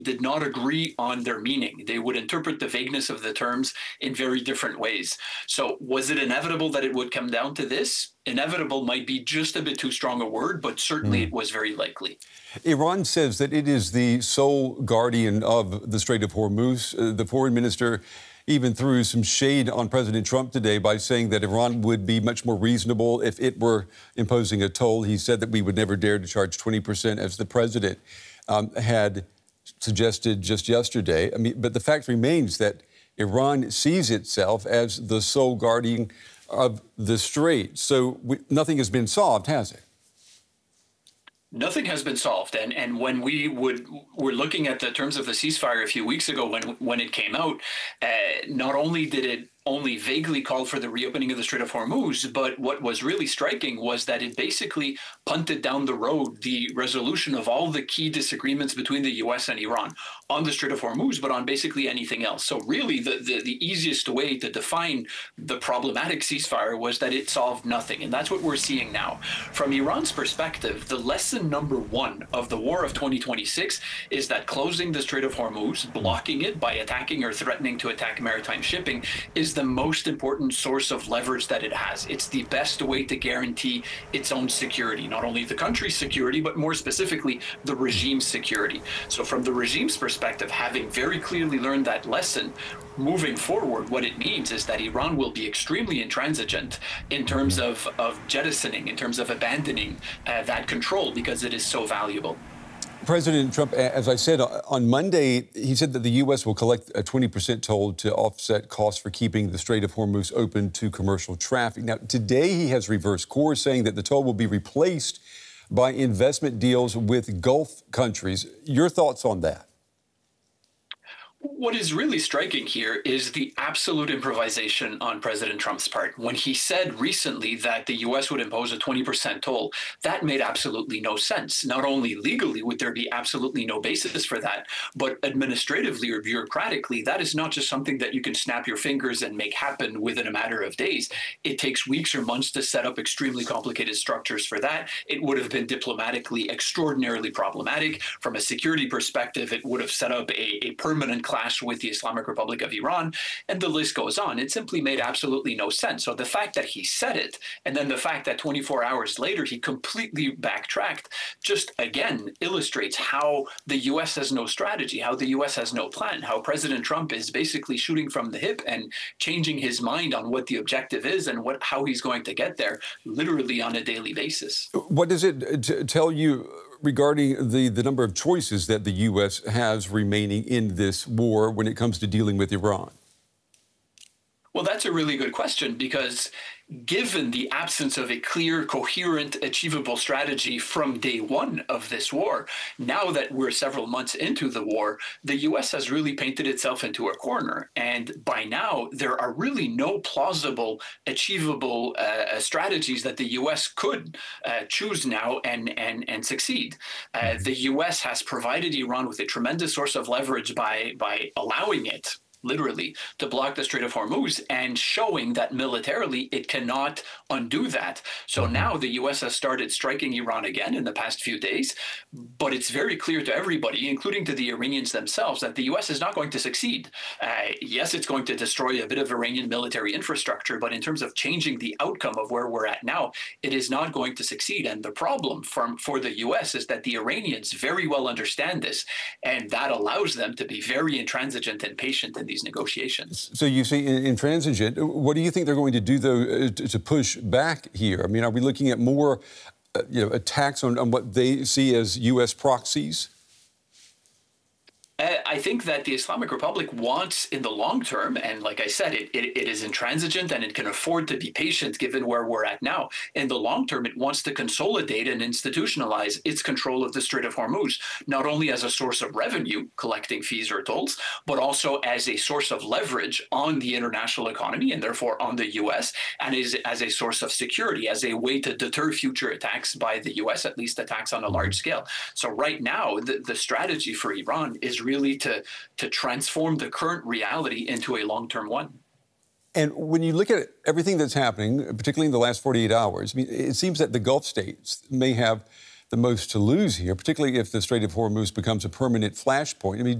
did not agree on their meaning. They would interpret the vagueness of the terms in very different ways. So was it inevitable that it would come down to this? Inevitable might be just a bit too strong a word, but certainly it was very likely. Iran says that it is the sole guardian of the Strait of Hormuz. The foreign minister even threw some shade on President Trump today by saying that Iran would be much more reasonable if it were imposing a toll. He said that we would never dare to charge 20%, as the president had suggested just yesterday. I mean, but the fact remains that Iran sees itself as the sole guardian of the strait. So nothing has been solved, has it? Nothing has been solved, and when were looking at the terms of the ceasefire a few weeks ago when it came out, not only did it only vaguely call for the reopening of the Strait of Hormuz, but what was really striking was that it basically punted down the road the resolution of all the key disagreements between the U.S. and Iran on the Strait of Hormuz, but on basically anything else. So really the easiest way to define the problematic ceasefire was that it solved nothing, and that's what we're seeing now. From Iran's perspective, the lesson number one of the war of 2026 is that closing the Strait of Hormuz, blocking it by attacking or threatening to attack maritime shipping, is the most important source of leverage that it has. It's the best way to guarantee its own security, not only the country's security, but more specifically, the regime's security. So from the regime's perspective, having very clearly learned that lesson, moving forward, what it means is that Iran will be extremely intransigent in terms of jettisoning, in terms of abandoning that control, because it is so valuable. President Trump, as I said, on Monday, he said that the U.S. will collect a 20% toll to offset costs for keeping the Strait of Hormuz open to commercial traffic. Now, today he has reversed course, saying that the toll will be replaced by investment deals with Gulf countries. Your thoughts on that? What is really striking here is the absolute improvisation on President Trump's part. When he said recently that the U.S. would impose a 20% toll, that made absolutely no sense. Not only legally would there be absolutely no basis for that, but administratively or bureaucratically, that is not just something that you can snap your fingers and make happen within a matter of days. It takes weeks or months to set up extremely complicated structures for that. It would have been diplomatically extraordinarily problematic. From a security perspective, it would have set up a permanent clash with the Islamic Republic of Iran, and the list goes on. It simply made absolutely no sense. So the fact that he said it, and then the fact that 24 hours later he completely backtracked, just again illustrates how the U.S. has no strategy, how the U.S. has no plan, how President Trump is basically shooting from the hip and changing his mind on what the objective is and how he's going to get there, literally on a daily basis. What does it tell you regarding the number of choices that the U.S. has remaining in this war when it comes to dealing with Iran? Well, that's a really good question, because given the absence of a clear, coherent, achievable strategy from day one of this war, now that we're several months into the war, the U.S. has really painted itself into a corner. And by now, there are really no plausible, achievable strategies that the U.S. could choose now and succeed. The U.S. has provided Iran with a tremendous source of leverage by allowing it, literally, to block the Strait of Hormuz and showing that militarily it cannot undo that. So now the U.S. has started striking Iran again in the past few days, but it's very clear to everybody, including to the Iranians themselves, that the U.S. is not going to succeed. Yes, it's going to destroy a bit of Iranian military infrastructure, but in terms of changing the outcome of where we're at now, it is not going to succeed. And the problem for the U.S. is that the Iranians very well understand this, and that allows them to be very intransigent and patient in these negotiations. So you say intransigent. What do you think they're going to do, though, to push back here? I mean, are we looking at more attacks on what they see as U.S. proxies? I think that the Islamic Republic wants, in the long term, and like I said, it is intransigent and it can afford to be patient given where we're at now. In the long term, it wants to consolidate and institutionalize its control of the Strait of Hormuz, not only as a source of revenue, collecting fees or tolls, but also as a source of leverage on the international economy and therefore on the U.S., and as a source of security, as a way to deter future attacks by the U.S., at least attacks on a large scale. So right now, the strategy for Iran is really to transform the current reality into a long-term one. And when you look at everything that's happening, particularly in the last 48 hours, I mean, it seems that the Gulf states may have the most to lose here, particularly if the Strait of Hormuz becomes a permanent flashpoint. I mean,